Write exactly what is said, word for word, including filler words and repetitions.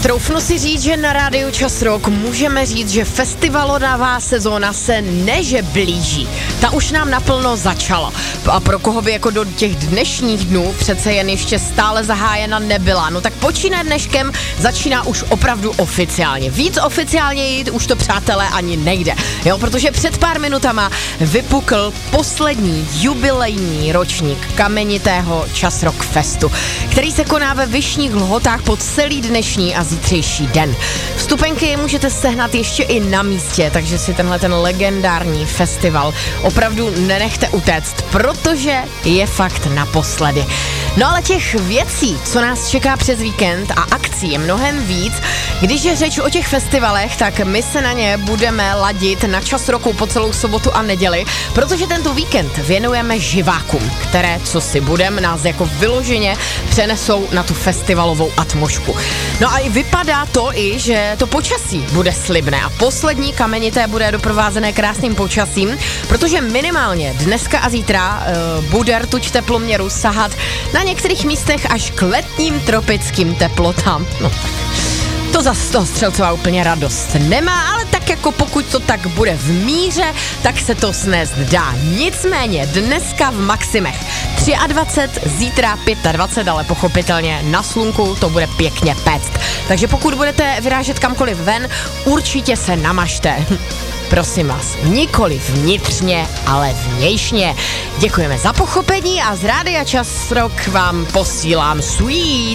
Troufnu si říct, že na rádiu Čas Rock můžeme říct, že festivalová sezóna se neže blíží. Ta už nám naplno začala. A pro koho by jako do těch dnešních dnů přece jen ještě stále zahájena nebyla. No tak počíná dneškem začíná už opravdu oficiálně. Víc oficiálně jít už to, přátelé, ani nejde. Jo, protože před pár minutama vypukl poslední jubilejní ročník kamenitého Čas Rock Festu, který se koná ve Vyšních Lhotách po celý dnešní a zítřejší den. Vstupenky můžete sehnat ještě i na místě, takže si tenhle ten legendární festival opravdu nenechte utéct, protože je fakt naposledy. No ale těch věcí, co nás čeká přes víkend a akcí je mnohem víc. Když je řeč o těch festivalech, tak my se na ně budeme ladit na Čas Roku po celou sobotu a neděli, protože tento víkend věnujeme živákům, které, co si budem, nás jako vyloženě přenesou na tu festivalovou atmosféru. No a i vypadá to i, že to počasí bude slibné a poslední kamenité bude doprovázené krásným počasím, protože minimálně dneska a zítra uh, bude rtuť teploměru sahat na některých místech až k letním tropickým teplotám. No tak to zase toho Střelcová úplně radost nemá, ale tak jako pokud to tak bude v míře, tak se to snést dá. Nicméně dneska v maximech dvacet tři, zítra dvacet pět, ale pochopitelně na slunku to bude pěkně péct. Takže pokud budete vyrážet kamkoliv ven, určitě se namažte. Prosím vás, nikoli vnitřně, ale vnějšně. Děkujeme za pochopení a z rádia Čas Rock vám posílám sweet.